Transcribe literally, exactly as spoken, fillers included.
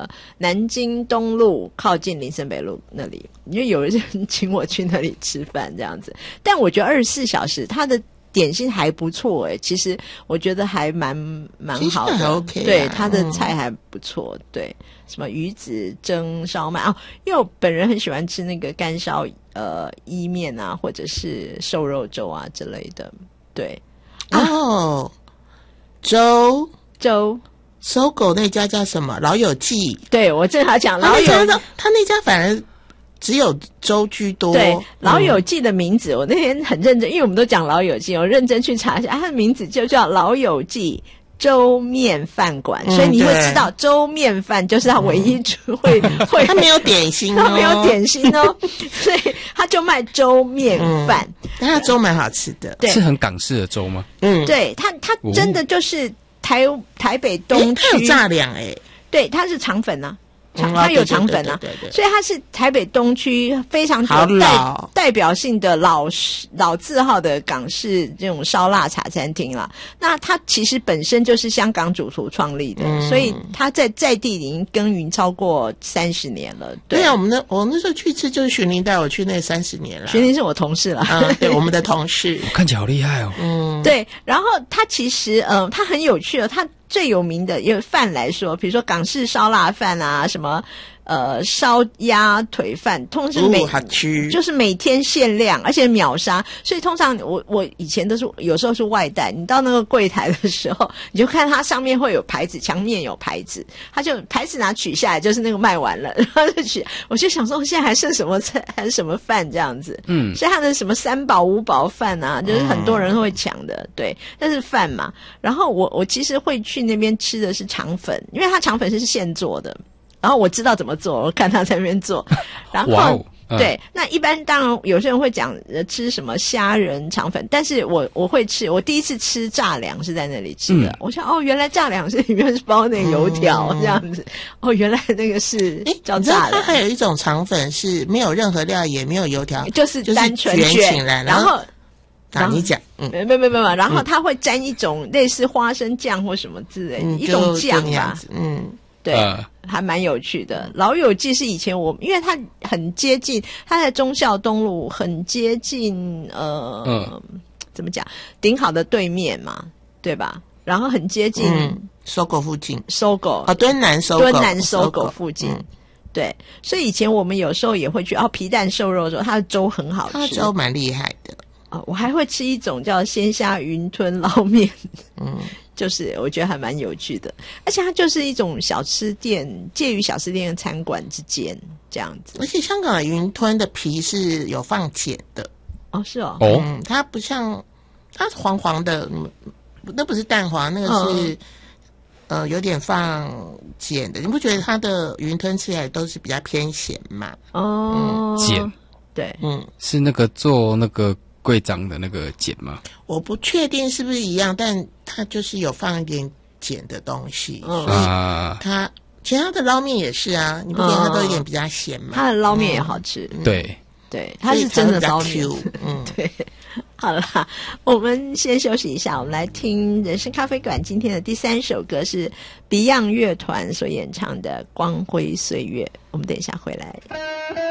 个南京东路靠近林森北路那里，因为有人请我去那里吃饭这样子。但我觉得二十四小时它的点心还不错诶、欸，其实我觉得还蛮蛮好的， OK 对，它的菜还不错，嗯、对，什么鱼子蒸烧麦哦，因为我本人很喜欢吃那个干烧呃意面啊，或者是瘦肉粥啊之类的，对。 哦，粥粥， 搜狗那家叫什么？老友记。 对，我正好讲老友， 他那家反而只有粥居多。 对， 嗯、 老友记的名字，我那天很认真，因为我们都讲老友记，我认真去查一下，它的名字就叫老友记粥面饭馆，嗯、所以你会知道粥面饭就是它唯一会、嗯、会， 它没有点心哦， 它没有点心哦，所以它就卖粥面饭， 嗯、但它粥蛮好吃的， 对， 是很港式的粥吗？ 嗯， 对，它它真的就是台台北东区， 它有炸两哎， 对，它是肠粉啊。 嗯、 它有肠粉啊， 对对对对对， 所以它是台北东区非常具代代表性的老老字号的港式这种烧腊茶餐厅啦。那它其实本身就是香港主厨创立的，嗯、所以它在在地已经耕耘超过三十年了。对, 对啊，我们那我那时候去吃就是寻林带我去那三十年了。 寻林是我同事啦， 嗯，对，我们的同事， 我看起来好厉害哦。 嗯，对，然后它其实呃，它很有趣哦，它最有名的有饭来说，比如说港式烧腊饭啊，什么呃烧鸭腿饭，通常每、 哦、 就是每天限量，而且秒杀。所以通常我我以前都是有时候是外带，你到那个柜台的时候，你就看它上面会有牌子，墙面有牌子，它就牌子拿取下来，就是那个卖完了，然后就取。我就想说，现在还剩什么菜，还是什么饭这样子？嗯，所以它的什么三宝五宝饭啊，就是很多人会抢的，嗯、对。但是饭嘛，然后我我其实会去那边吃的是肠粉，因为它肠粉是现做的。然后我知道怎么做，我看他在那边做。然后、wow, 嗯、对，那一般当然有些人会讲吃什么虾仁肠粉，但是我我会吃，我第一次吃炸粮是在那里吃的。嗯、我想哦，原来炸粮是里面是包那个油条、嗯、这样子。哦，原来那个是叫炸粮。 它还有一种肠粉是没有任何料，也没有油条， 就是单纯卷起来， 然后。 啊，你讲， 嗯，没没没没，然后它会沾一种类似花生酱或什么之类的、嗯、一种酱吧， 嗯。 对，呃、还蛮有趣的。老友记是以前我，因为它很接近，它在忠孝东路，很接近呃，嗯、怎么讲？顶好的对面嘛，对吧？然后很接近搜狗、嗯、附近， 搜狗啊，敦南搜狗， 敦南搜狗附近。嗯、对，所以以前我们有时候也会去哦，皮蛋瘦肉粥，它的粥很好吃， 它的粥蛮厉害的。 哦，我还会吃一种叫鲜虾云吞捞面，嗯。就是我觉得还蛮有趣的，而且它就是一种小吃店，介于小吃店跟餐馆之间这样子。 而且香港的云吞的皮是有放碱的哦，是哦， 嗯，它不像它是黄黄的，那不是蛋黄，那个是、嗯、呃有点放碱的。你不觉得它的云吞吃起来都是比较偏咸吗？ 哦， 碱、 嗯，对， 嗯，是那个做那个贵长的那个碱吗？我不确定是不是一样，但它就是有放一点碱的东西，嗯、所以它其他的捞面也是啊，你不觉得它都有点比较咸吗？ 它的捞面也好吃， 嗯、对对，它是真的捞面， 嗯， 对。好啦，我们先休息一下，我们来听人生咖啡馆今天的第三首歌是 Beyond 乐团所演唱的《光辉岁月》，我们等一下回来。